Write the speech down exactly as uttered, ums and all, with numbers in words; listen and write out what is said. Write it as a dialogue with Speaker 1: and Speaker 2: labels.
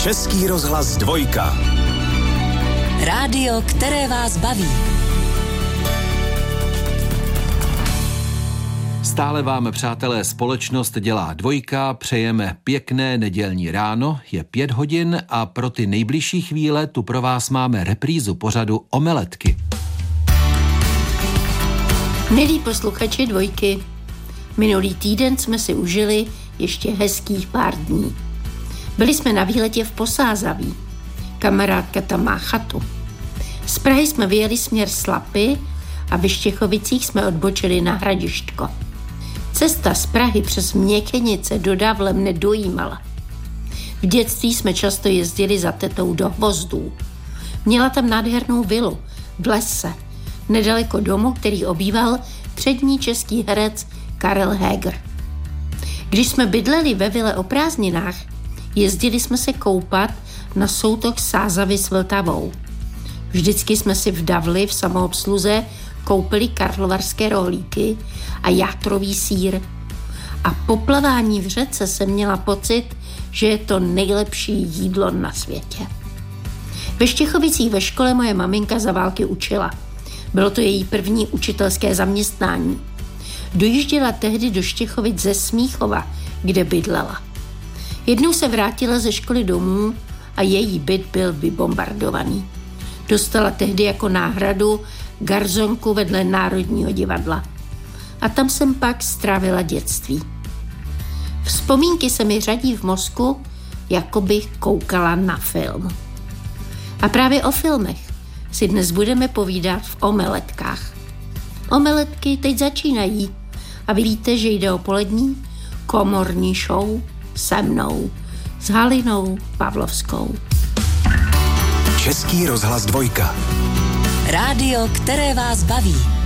Speaker 1: Český rozhlas dvojka.
Speaker 2: Rádio, které vás baví.
Speaker 3: Stále vám, přátelé, společnost dělá dvojka, přejeme pěkné nedělní ráno, je pět hodin a pro ty nejbližší chvíle tu pro vás máme reprízu pořadu Omeletky.
Speaker 4: Milí posluchači dvojky, minulý týden jsme si užili ještě hezkých pár dní. Byli jsme na výletě v Posázaví. Kamarádka tam má chatu. Z Prahy jsme vyjeli směr Slapy a ve Štěchovicích jsme odbočili na Hradištko. Cesta z Prahy přes Měkenice do Davle mne dojímala. V dětství jsme často jezdili za tetou do Hvozdů. Měla tam nádhernou vilu v lese, nedaleko domu, který obýval přední český herec Karel Heger. Když jsme bydleli ve vile o prázdninách, jezdili jsme se koupat na soutok Sázavy s Vltavou. Vždycky jsme si v Davli v samoobsluze koupili karlovarské rohlíky a játrový sýr. A po plavání v řece jsem měla pocit, že je to nejlepší jídlo na světě. Ve Štěchovicích ve škole moje maminka za války učila. Bylo to její první učitelské zaměstnání. Dojížděla tehdy do Štěchovic ze Smíchova, kde bydlela. Jednou se vrátila ze školy domů a její byt byl vybombardovaný. Dostala tehdy jako náhradu garzonku vedle Národního divadla. A tam jsem pak strávila dětství. Vzpomínky se mi řadí v mozku, jako bych koukala na film. A právě o filmech si dnes budeme povídat v Omeletkách. Omeletky teď začínají a vy víte, že jde o polední komorní show se mnou, s Halinou Pavlovskou.
Speaker 1: Český rozhlas dvojka.
Speaker 2: Rádio, které vás baví.